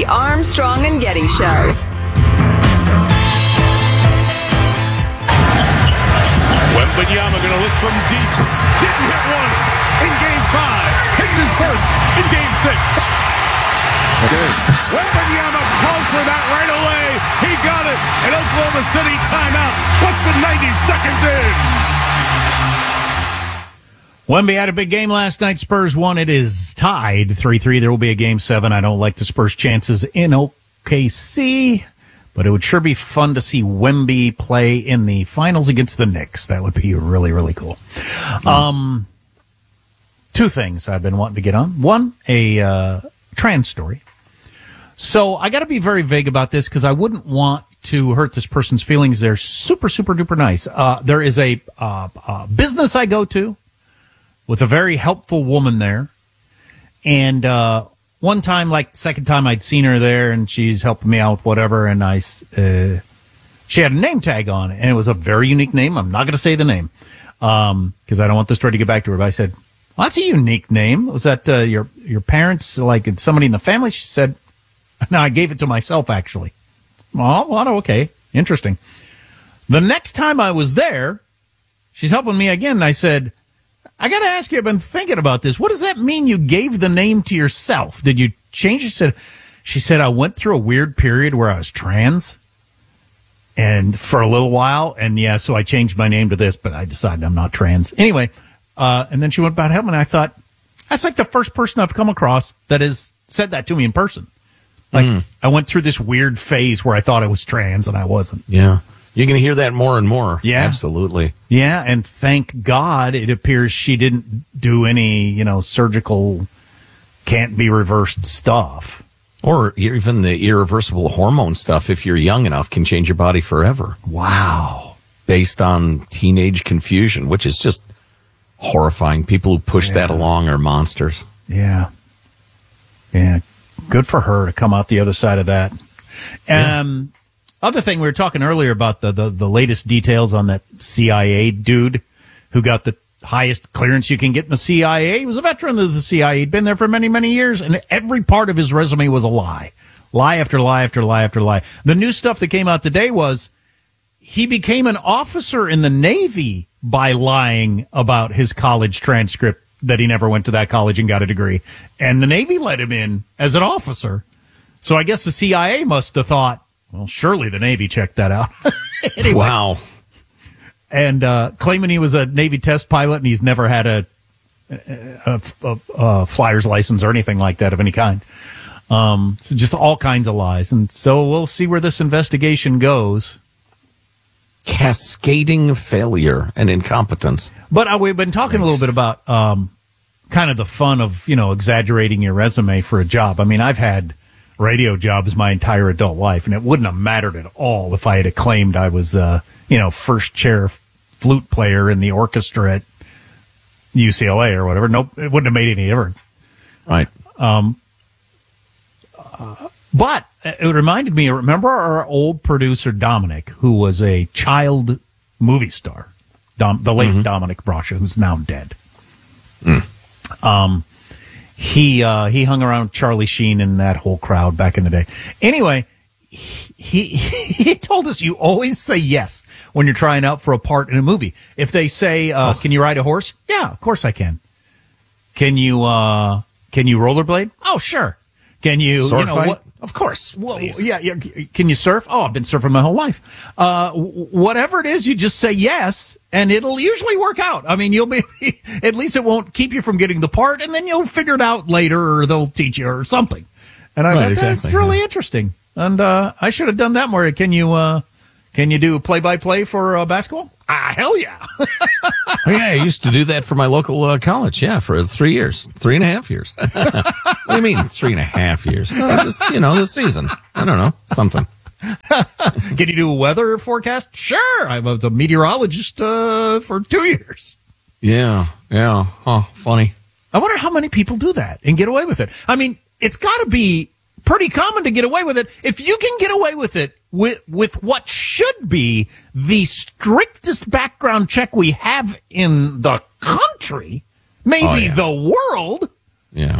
The Armstrong and Getty Show. Wembanyama going to look from deep. Didn't hit one in Game 5. Hits his first in Game 6. Good. Wembanyama calls for that right away. He got it. An Oklahoma City timeout. Plus the 90 seconds in. Wemby had a big game last night. Spurs won. It is tied 3-3. There will be a Game 7. I don't like the Spurs' chances in OKC, but it would sure be fun to see Wemby play in the finals against the Knicks. That would be really, really cool. Two things I've been wanting to get on. One, a trans story. So I got to be very vague about this because I wouldn't want to hurt this person's feelings. They're super, super duper nice. There is a business I go to with a very helpful woman there. And one time, like the second time I'd seen her there, and she's helping me out with whatever, and she had a name tag on it, and it was a very unique name. I'm not going to say the name because I don't want the story to get back to her. But I said, well, that's a unique name. Was that your parents, like somebody in the family? She said, no, I gave it to myself, actually. Oh, okay. Interesting. The next time I was there, she's helping me again, and I said, I got to ask you, I've been thinking about this. What does that mean you gave the name to yourself? Did you change it? She said, I went through a weird period where I was trans and for a little while. And yeah, so I changed my name to this, but I decided I'm not trans. Anyway, and then she went about helping. And I thought, that's like the first person I've come across that has said that to me in person. Like I went through this weird phase where I thought I was trans and I wasn't. Yeah. You're going to hear that more and more. Yeah. Absolutely. Yeah, and thank God it appears she didn't do any, surgical can't be reversed stuff. Or even the irreversible hormone stuff, if you're young enough, can change your body forever. Wow. Based on teenage confusion, which is just horrifying. People who push that along are monsters. Yeah. Yeah. Good for her to come out the other side of that. Other thing, we were talking earlier about the latest details on that CIA dude who got the highest clearance you can get in the CIA. He was a veteran of the CIA. He'd been there for many, many years, and every part of his resume was a lie. Lie after lie after lie after lie. The new stuff that came out today was he became an officer in the Navy by lying about his college transcript that he never went to that college and got a degree. And the Navy let him in as an officer. So I guess the CIA must have thought, well, surely the Navy checked that out. Anyway. Wow. And claiming he was a Navy test pilot and he's never had a flyer's license or anything like that of any kind. So just all kinds of lies. And so we'll see where this investigation goes. Cascading failure and incompetence. But we've been talking a little bit about kind of the fun of, exaggerating your resume for a job. I mean, I've had radio jobs my entire adult life, and it wouldn't have mattered at all if I had claimed I was, first chair flute player in the orchestra at UCLA or whatever. Nope, it wouldn't have made any difference. Right. But it reminded me, remember our old producer Dominic, who was a child movie star, the late Dominic Brascia, who's now dead. He hung around Charlie Sheen and that whole crowd back in the day. Anyway, he told us you always say yes when you're trying out for a part in a movie. If they say, can you ride a horse? Yeah, of course I can. Can you rollerblade? Oh, sure. Can you, sword fight? What? Of course. Well, yeah. Can you surf? Oh, I've been surfing my whole life. Whatever it is, you just say yes, and it'll usually work out. I mean, you'll be, at least it won't keep you from getting the part, and then you'll figure it out later, or they'll teach you or something. And I thought that's really interesting. And I should have done that more. Can you do play-by-play for basketball? Hell yeah. Yeah, I used to do that for my local college, for 3 years, 3.5 years. What do you mean 3.5 years? Just, the season. I don't know, something. Can you do a weather forecast? Sure. I was a meteorologist for 2 years. Yeah. Oh, funny. I wonder how many people do that and get away with it. I mean, it's got to be pretty common to get away with it. If you can get away with it with what should be the strictest background check we have in the country, maybe the world. Yeah.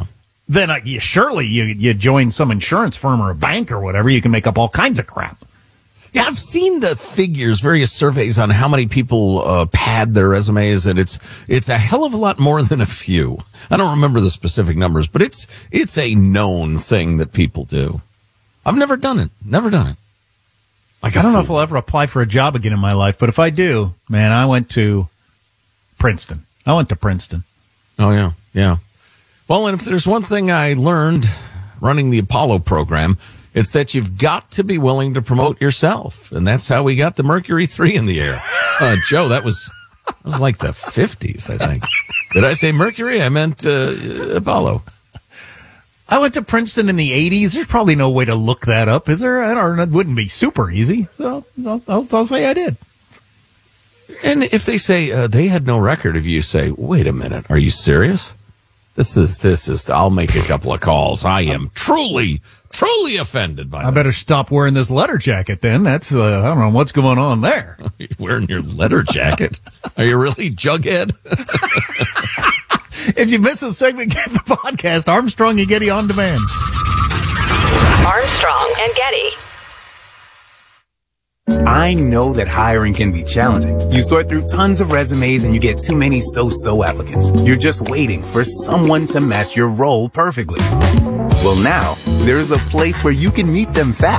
then surely you join some insurance firm or a bank or whatever. You can make up all kinds of crap. Yeah, I've seen the figures, various surveys on how many people pad their resumes, and it's a hell of a lot more than a few. I don't remember the specific numbers, but it's a known thing that people do. I've never done it. Never done it. Like I don't know if I'll ever apply for a job again in my life, but if I do, man, I went to Princeton. Oh, yeah, yeah. Well, and if there's one thing I learned running the Apollo program, it's that you've got to be willing to promote yourself. And that's how we got the Mercury 3 in the air. Joe, that was like the 50s, I think. Did I say Mercury? I meant Apollo. I went to Princeton in the 80s. There's probably no way to look that up, is there? I don't know. It wouldn't be super easy. So I'll say I did. And if they say they had no record of you, say, wait a minute, are you serious? This is, I'll make a couple of calls. I am truly offended by this. I better stop wearing this letter jacket then. That's, I don't know what's going on there. You're wearing your letter jacket? Are you really, Jughead? If you miss a segment, get the podcast, Armstrong and Getty On Demand. Armstrong and Getty. I know that hiring can be challenging. You sort through tons of resumes and you get too many so-so applicants. You're just waiting for someone to match your role perfectly. Well, now, there's a place where you can meet them fast.